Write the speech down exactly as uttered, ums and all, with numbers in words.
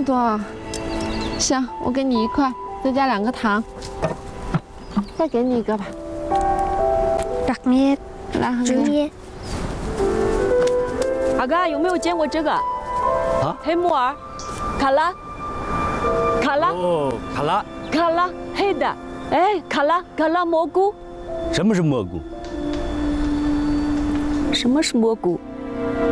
多啊！行，我给你一块，再加两个糖，再给你一个吧。 đặc biệt 来，很主业。 阿嘎有没有见过这个？ 啊？ 黑木耳，卡拉，卡拉， 哦，卡拉。 卡拉，黑的，哎，卡拉，卡拉蘑菇。 什么是蘑菇？ 什么是蘑菇？